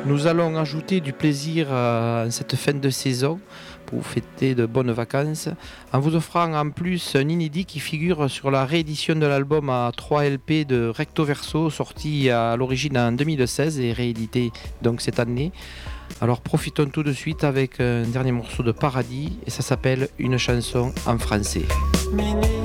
Nous allons ajouter du plaisir à cette fin de saison pour vous fêter de bonnes vacances en vous offrant en plus un inédit qui figure sur la réédition de l'album à 3 LP de Recto Verso sorti à l'origine en 2016 et réédité donc cette année. Alors profitons tout de suite avec un dernier morceau de Paradis et ça s'appelle Une chanson en français.